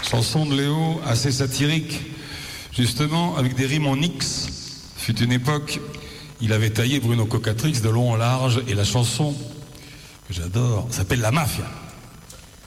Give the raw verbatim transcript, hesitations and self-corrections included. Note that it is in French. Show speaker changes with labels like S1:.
S1: Chanson de Léo assez satirique, justement avec des rimes en X. Fut une époque, il avait taillé Bruno Cocatrix de long en large et la chanson que j'adore s'appelle La Mafia.